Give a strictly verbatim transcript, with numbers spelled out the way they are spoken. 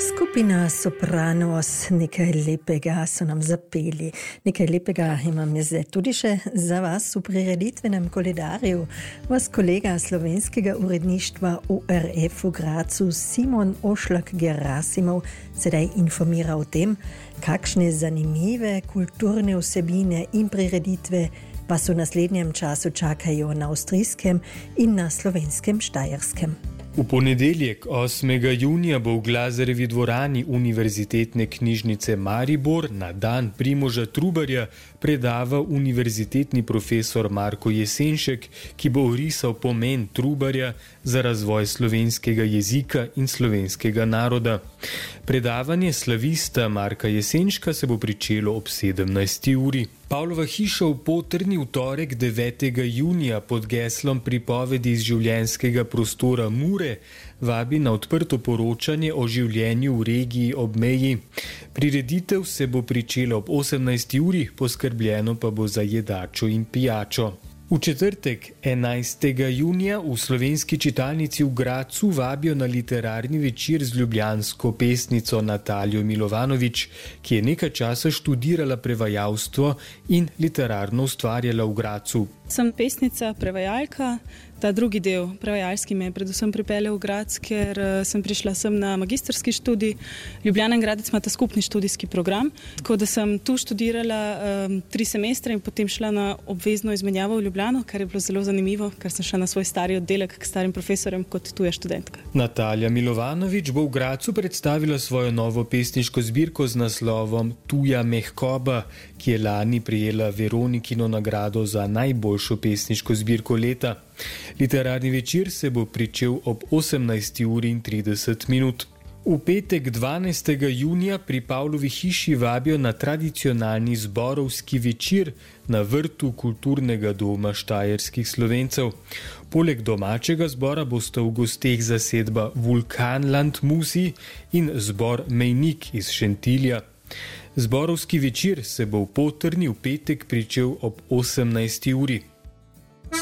Skupina Sopranos, nekaj lepega so nam zapeli. Nekaj lepega imam jaz zdaj tudi še za vas v prireditvenem koledarju. Vas kolega slovenskega uredništva U R F v Gracu Simon Ošlak-Gerasimov sedaj informira o tem, kakšne zanimive kulturne vsebine in prireditve vas v naslednjem času čakajo na avstrijskem in na slovenskem Štajerskem. V ponedeljek, osmega junija, bo v Glazerevi dvorani Univerzitetne knjižnice Maribor na dan Primoža Trubarja predaval univerzitetni profesor Marko Jesenšek, ki bo orisal pomen Trubarja za razvoj slovenskega jezika in slovenskega naroda. Predavanje slavista Marka Jesenška se bo pričelo ob sedemnajsti uri. Pavlova hiša v Potrni v torek devetega junija pod geslom Pripovedi iz življenjskega prostora Mure vabi na odprto poročanje o življenju v regiji ob meji. Prireditev se bo pričela ob osemnajsti uri, poskrbljeno pa bo za jedačo in pijačo. V četrtek, enajstega junija, v slovenski čitalnici v Gracu vabijo na literarni večer z ljubljansko pesnico Nataljo Milovanovič, ki je nekaj časa študirala prevajalstvo in literarno ustvarjala v Gracu. Sem pesnica, prevajalka. Ta drugi del, prevajalski, me je predvsem pripeljal v Graz, ker sem prišla sem na magistrski študij. Ljubljana in Gradec imata skupni študijski program, tako da sem tu študirala um, tri semestre in potem šla na obvezno izmenjavo v Ljubljano, kar je bilo zelo zanimivo, ker sem šla na svoj stari oddelek k starim profesorjem kot tuja študentka. Natalja Milovanovič bo v Gracu predstavila svojo novo pesniško zbirko z naslovom Tuja mehkoba, ki je lani prejela Veronikino nagrado za najboljšo pesniško zbirko leta. Literarni večer se bo pričel ob osemnajsti uri in trideset minut. V petek dvanajstega junija pri Pavlovi hiši vabijo na tradicionalni zborovski večer na vrtu kulturnega doma štajerskih Slovencev. Poleg domačega zbora bosta v gosteh zasedba Vulkanland Musi in zbor Mejnik iz Šentilja. Zborovski večer se bo v Potrni v petek pričel ob osemnajsti uri.